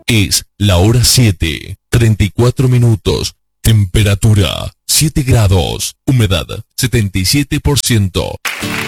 Es la hora 7:34. Temperatura 7 grados. Humedad 77%.